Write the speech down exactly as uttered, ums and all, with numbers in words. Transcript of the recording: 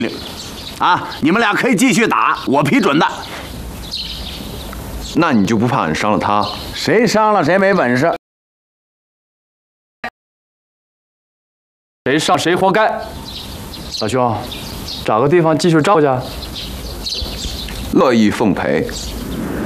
啊，你们俩可以继续打，我批准的。 那你就不怕你伤了他？ 谁伤了谁没本事，谁伤谁活该。老兄，找个地方继续照去。 乐意奉陪。